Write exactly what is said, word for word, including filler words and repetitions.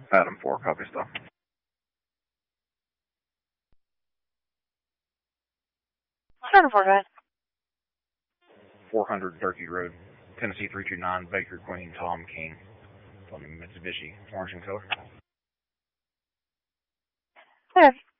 Adam four, copy still. Adam four, go ahead. four hundred Turkey Road, Tennessee three two nine, Baker Queen, Tom King. Mitsubishi, orange in color. Go ahead.